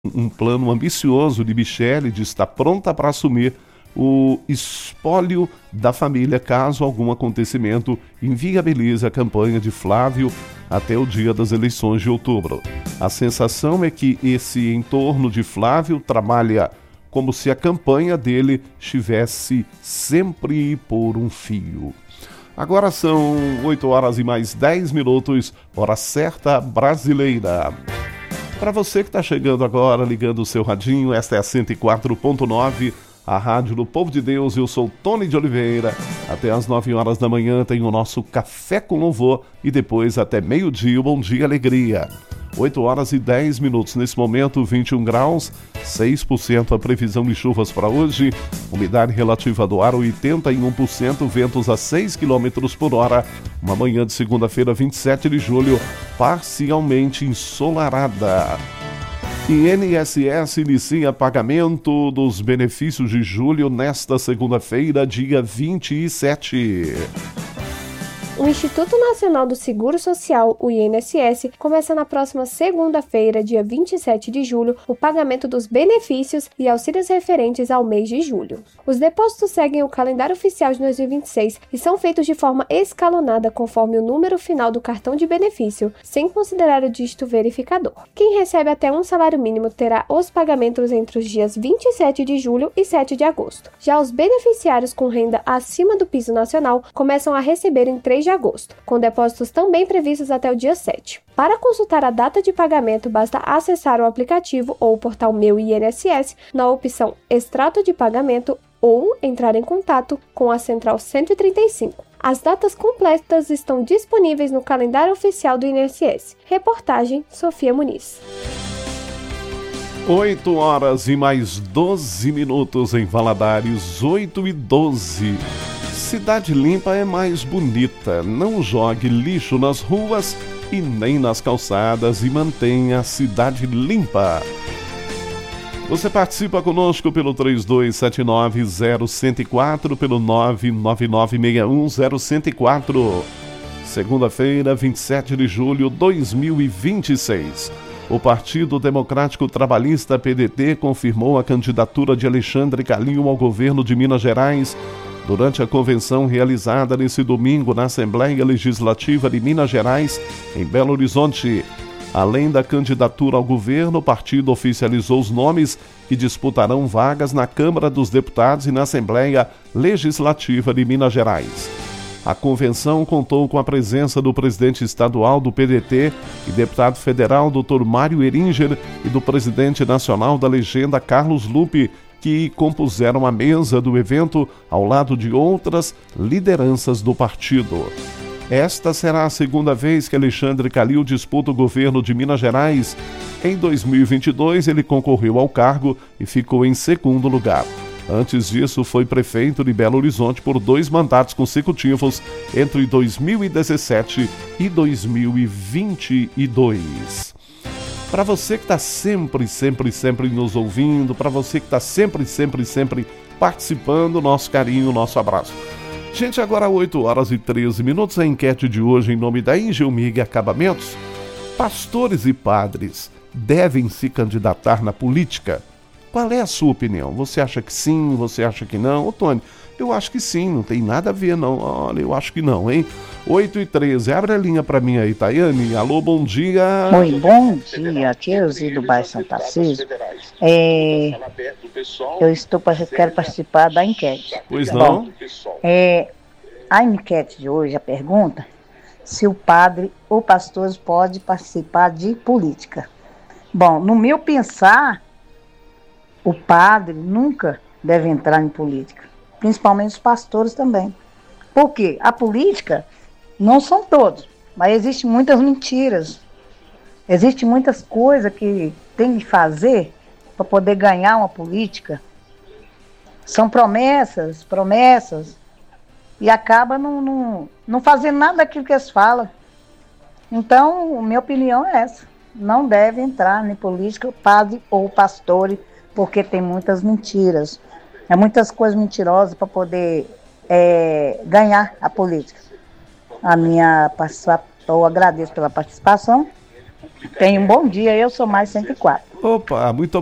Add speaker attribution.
Speaker 1: um plano ambicioso de Michele de estar pronta para assumir o espólio da família caso algum acontecimento inviabilize a campanha de Flávio até o dia das eleições de outubro. A sensação é que esse entorno de Flávio trabalha como se a campanha dele estivesse sempre por um fio. Agora são 8 horas e mais 10 minutos, hora certa brasileira. Para você que está chegando agora, ligando o seu radinho, esta é a 104.9, a rádio do Povo de Deus. Eu sou Tony de Oliveira. Até às 9 horas da manhã tem o nosso Café com Louvor e depois até meio-dia o Bom Dia Alegria. 8 horas e 10 minutos. Nesse momento, 21 graus, 6% a previsão de chuvas para hoje. Umidade relativa do ar, 81%, ventos a 6 km por hora. Uma manhã de segunda-feira, 27 de julho, parcialmente ensolarada. INSS inicia pagamento dos benefícios de julho nesta segunda-feira, dia 27.
Speaker 2: O Instituto Nacional do Seguro Social, o INSS, começa na próxima segunda-feira, dia 27 de julho, o pagamento dos benefícios e auxílios referentes ao mês de julho. Os depósitos seguem o calendário oficial de 2026 e são feitos de forma escalonada conforme o número final do cartão de benefício, sem considerar o dígito verificador. Quem recebe até um salário mínimo terá os pagamentos entre os dias 27 de julho e 7 de agosto. Já os beneficiários com renda acima do piso nacional começam a receber em 3 de agosto, com depósitos também previstos até o dia 7. Para consultar a data de pagamento, basta acessar o aplicativo ou o portal Meu INSS na opção Extrato de Pagamento ou entrar em contato com a Central 135. As datas completas estão disponíveis no calendário oficial do INSS. Reportagem Sofia Muniz.
Speaker 1: 8 horas e mais 12 minutos em Valadares, 8 e 12. Cidade limpa é mais bonita. Não jogue lixo nas ruas e nem nas calçadas e mantenha a cidade limpa. Você participa conosco pelo 3279-0104, pelo 99961-0104. Segunda-feira, 27 de julho de 2026. O Partido Democrático Trabalhista, PDT, confirmou a candidatura de Alexandre Calil ao governo de Minas Gerais durante a convenção realizada nesse domingo na Assembleia Legislativa de Minas Gerais, em Belo Horizonte. Além da candidatura ao governo, o partido oficializou os nomes que disputarão vagas na Câmara dos Deputados e na Assembleia Legislativa de Minas Gerais. A convenção contou com a presença do presidente estadual do PDT e deputado federal Dr. Mário Eringer e do presidente nacional da legenda Carlos Lupe, que compuseram a mesa do evento ao lado de outras lideranças do partido. Esta será a segunda vez que Alexandre Calil disputa o governo de Minas Gerais. Em 2022, ele concorreu ao cargo e ficou em segundo lugar. Antes disso, foi prefeito de Belo Horizonte por 2 mandatos consecutivos entre 2017 e 2022. Para você que está sempre nos ouvindo, para você que está sempre participando, nosso carinho, nosso abraço. Gente, agora 8 horas e 13 minutos, a enquete de hoje em nome da Engelmig Acabamentos. Pastores e padres devem se candidatar na política? Qual é a sua opinião? Você acha que sim? Você acha que não? Ô, Tony, eu acho que sim, não tem nada a ver não. Olha, eu acho que não, hein? 8 e 13, abre a linha pra mim aí, Tayane. Alô, bom dia.
Speaker 3: Oi, bom dia, aqui é o Zé do bairro Santa Cícero. Quero participar da enquete.
Speaker 1: Pois não?
Speaker 3: Bom, a enquete de hoje, a pergunta, se o padre ou pastores pode participar de política. Bom, no meu pensar, o padre nunca deve entrar em política, principalmente os pastores também. Por quê? A política não são todos, mas existem muitas mentiras. Existem muitas coisas que tem que fazer para poder ganhar uma política. São promessas, e acaba não fazendo nada daquilo que eles falam. Então, minha opinião é essa. Não deve entrar em política, padre ou pastor, porque tem muitas mentiras. É muitas coisas mentirosas para poder ganhar a política. A minha participação, eu agradeço pela participação Tenha um bom dia, eu sou mais 104.
Speaker 1: Opa, muito